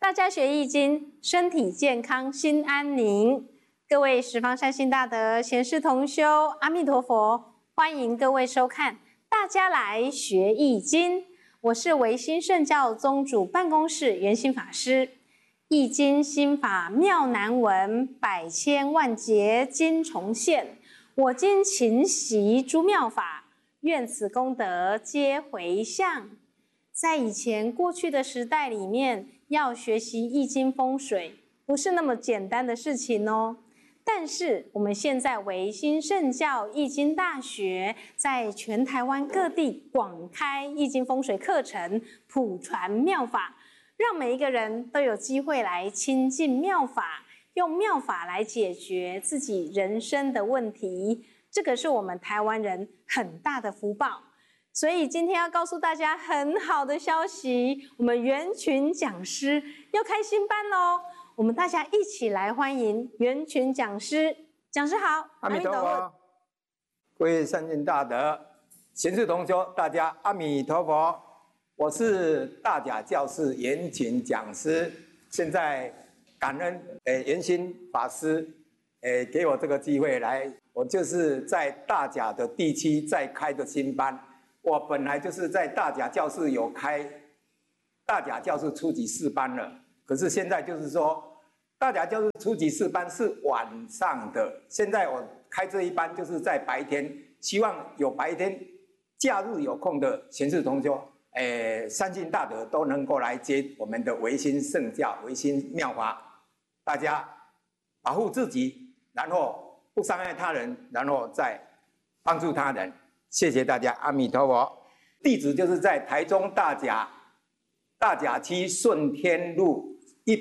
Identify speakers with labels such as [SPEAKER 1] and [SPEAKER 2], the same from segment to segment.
[SPEAKER 1] 大家学易经，身体健康，心安宁。各位十方善心大德、贤士同修，阿弥陀佛！欢迎各位收看《大家来学易经》，我是唯心圣教宗主办公室圆心法师。易经心法妙难闻，百千万劫今重现。我今勤习诸妙法，愿此功德皆回向。在以前过去的时代里面，要学习易经风水不是那么简单的事情哦。但是我们现在唯心圣教易经大学在全台湾各地广开易经风水课程，普传妙法，让每一个人都有机会来亲近妙法，用妙法来解决自己人生的问题。这个是我们台湾人很大的福报。所以今天要告诉大家很好的消息，我们圆群讲师要开新班喽！我们大家一起来欢迎圆群讲师。讲师好，
[SPEAKER 2] 阿弥陀佛！各位善信大德、贤士同修，大家阿弥陀佛！我是大甲教室圆群讲师，现在感恩圆心法师给我这个机会来，我就是在大甲的地区在开的新班。我本来就是在大甲教室有开大甲教室初级4班了，可是现在就是说大甲教室初级4班是晚上的，现在我开这一班就是在白天，希望有白天假日有空的贤士同修，善信大德都能够来接我们的唯心圣教、唯心妙法，大家保护自己，然后不伤害他人，然后再帮助他人。谢谢大家，阿弥陀佛。地址就是在台中大甲区顺天路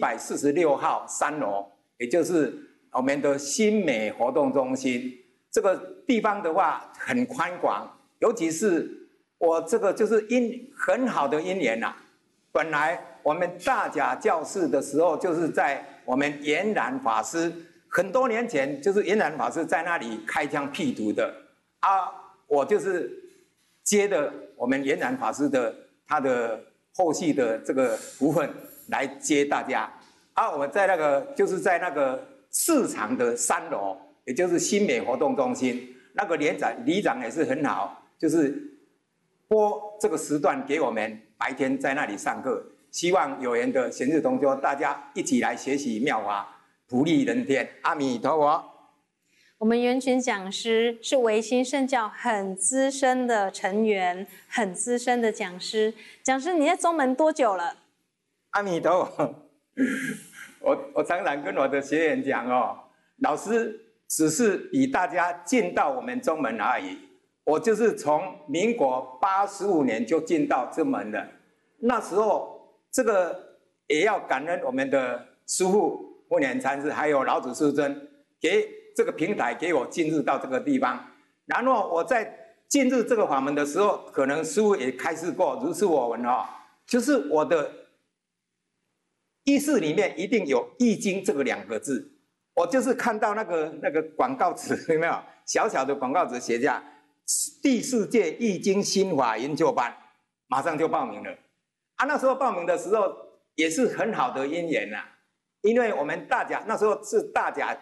[SPEAKER 2] 146号3楼，也就是我们的新美活动中心。这个地方的话很宽广，尤其是我这个就是很好的因缘呐。本来我们大甲教室的时候，就是在我们圆然法师很多年前，就是圆然法师在那里开疆辟土的啊。我就是接的我们圆然法师的他的后续的这个部分来接大家啊，我在那个就是在那个市场的3楼，也就是新美活动中心，那个里长也是很好，就是拨这个时段给我们白天在那里上课，希望有缘的贤士同修大家一起来学习妙法，普利人天，阿弥陀佛。
[SPEAKER 1] 我们圆群讲师是唯心圣教很资深的成员，很资深的讲师。讲师，你在宗门多久了？
[SPEAKER 2] 阿弥陀佛！我常常跟我的学员讲哦，老师只是比大家进到我们宗门而已。我就是从民国85年就进到这门了。那时候这个也要感恩我们的师父慧远禅师，还有老子师尊给这个平台给我进入到这个地方，然后我在进入这个法门的时候，可能师父也开示过，如是我闻哦，就是我的意识里面一定有易经这个2个字，我就是看到那个广告词有没有小小的广告词写下第4届易经心法研究班，马上就报名了啊。那时候报名的时候也是很好的因缘啊，因为我们大甲那时候是大甲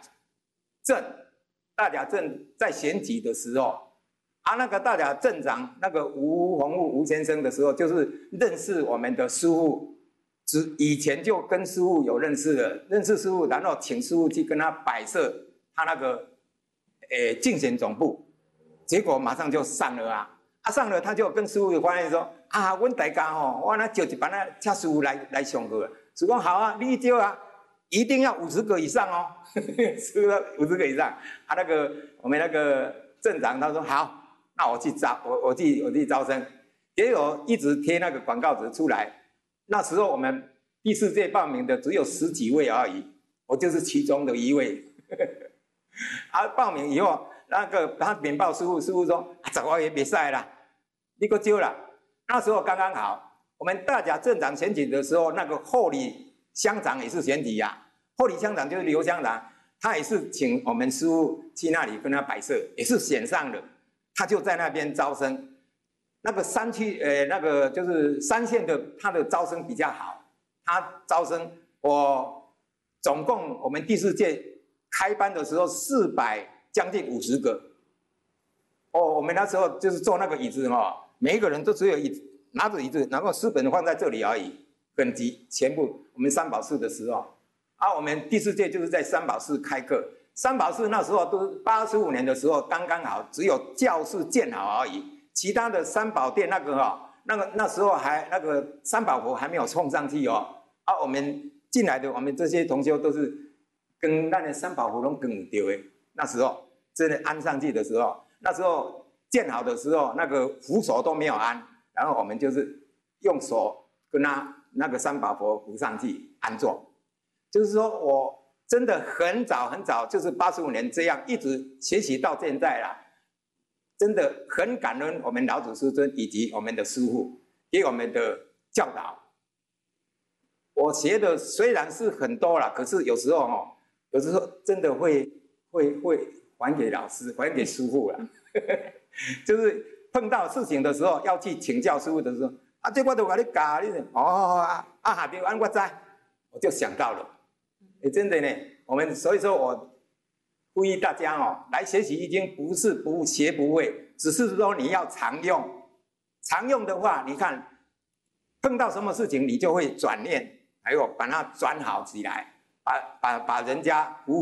[SPEAKER 2] 镇在选举的时候啊，那个大甲镇长那个吴洪富吴先生的时候，就是认识我们的师父，以前就跟师父有认识了，认识师父，然后请师父去跟他摆设他那个竞选总部，结果马上就上了啊，上了他就跟师父有关系说啊，阮大家吼，我那招一班啊，请师父来上课，师父说好啊，你招啊。一定要50个以上哦，是50个以上。啊，我们那个镇长他说好，那我去招生，结果一直贴那个广告词出来。那时候我们第4届报名的只有10几位而已，我就是其中的1位。啊，报名以后，他禀报师父，师父说10个也别赛啦，你给我招啦。那时候刚刚好，我们大甲镇长选举的时候，那个后里乡长也是选举呀，后里乡长就是刘乡长，他也是请我们师父去那里跟他摆设，也是选上了，他就在那边招生。那个山区，那个就是3线的，他的招生比较好，他招生我总共我们第4届开班的时候将近50个。哦，我们那时候就是坐那个椅子每一个人都只有拿着椅子，然后书本放在这里而已，本集全部我们三宝寺的时候，我们第4届就是在三宝寺开课。三宝寺那时候都85年的时候刚刚好，只有教室建好而已，其他的三宝殿那时候还那个三宝佛还没有冲上去我们进来的我们这些同修都是跟那的三宝佛都跟丢的，那时候真的安上去的时候。那时候建好的时候，那个扶手都没有安，然后我们就是用手跟那个三宝佛扶上去安坐。就是说我真的很早，就是85年这样一直学习到现在啦，真的很感恩我们老祖师尊以及我们的师父给我们的教导。我学的虽然是很多啦，可是有时候真的会还给老师，还给师父了。就是碰到事情的时候，要去请教师父的时候，这我都给你教，你下边按我知，我就想到了。真的呢，所以说我呼吁大家来学习易经不是不学不会，只是说你要常用。常用的话，你看碰到什么事情，你就会转念，还有把它转好起来，把人家服务